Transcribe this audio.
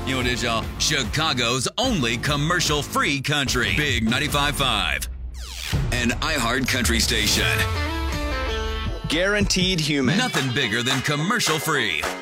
You know what it is, y'all? Chicago's only commercial-free country. Big 95.5. An iHeart country station. Guaranteed human. Nothing bigger than commercial-free